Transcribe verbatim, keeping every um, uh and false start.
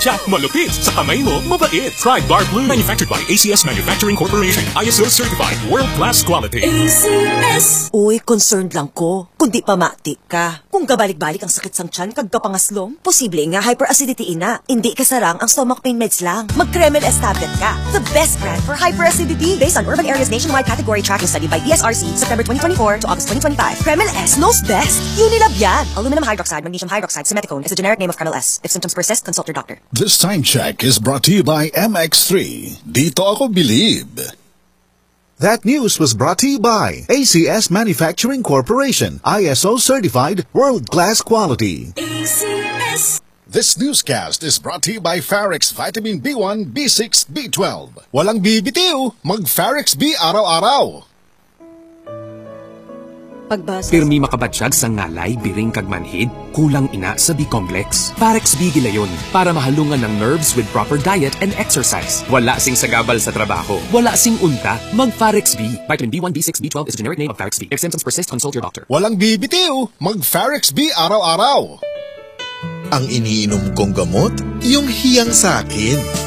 Siya, malupit. Sa kamay mo, mabait. Try Guard Blue. Manufactured by A C S Manufacturing Corporation. I S O certified. World-class quality. A C S. Uy, concerned lang ko. Kundi pa mati ka. Kung gabalik-balik ang sakit sang tiyan, kaggapangaslom, posible nga hyperacidity ina. Hindi kasarang ang stomach pain meds lang. Mag-Kremel S tablet ka. The best brand for hyperacidity. Based on Urban Areas Nationwide Category Tracking Study by E S R C, September twenty twenty-four to August twenty twenty-five. Kremel S knows best. Unilab yan. Aluminum hydroxide, magnesium hydroxide, simeticone is the generic name of Kremel S. If symptoms persist, consult your doctor. This time check is brought to you by M X three. Dito ako believe. That news was brought to you by A C S Manufacturing Corporation, I S O certified, world-class quality. A C S. This newscast is brought to you by Farex Vitamin B one, B six, B twelve. Walang bibitiw, mag-Farex B araw-araw. Pagbasa. Pirmi makabatsyag sa ngalay, biring kag manhid, kulang ina sa B-complex. Farex B gilayon para mahalungan ng nerves with proper diet and exercise. Wala sing sagabal sa trabaho. Wala sing unta. Mag-Farex B. Vitamin B one, B six, B twelve is the generic name of Farex B. If symptoms persist, consult your doctor. Walang bibitiw, mag-Farex B araw-araw. Ang iniinom kong gamot, yung hiyang sa akin.